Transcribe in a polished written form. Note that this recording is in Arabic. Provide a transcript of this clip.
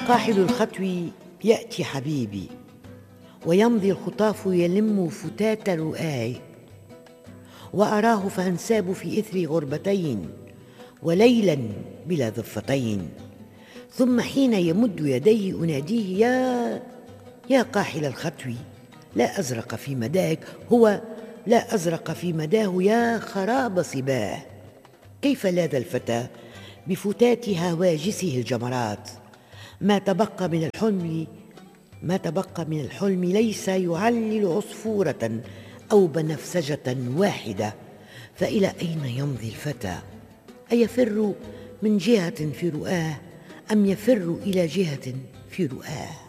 قاحل الخطو يأتي حبيبي، ويمضي الخطاف يلم فتات رؤاي، وأراه فأنساب في إثر غربتين، وليلا بلا ضفتين. ثم حين يمد يديه أناديه يا قاحل الخطو، لا أزرق في مداك، هو لا أزرق في مداه، يا خراب صباه. كيف لاذ الفتى بفتات هواجسه الجمرات، ما تبقى من الحلم ليس يعلل عصفورة أو بنفسجة واحدة. فإلى أين يمضي الفتى؟ أيفر من جهة في رؤاه، أم يفر إلى جهة في رؤاه؟